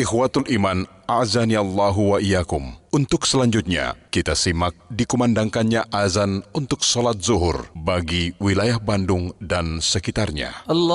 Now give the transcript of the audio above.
Ikhwatul Iman, a'azani Allahu wa iyyakum. Untuk selanjutnya, kita simak dikumandangkannya azan untuk sholat zuhur bagi wilayah Bandung dan sekitarnya.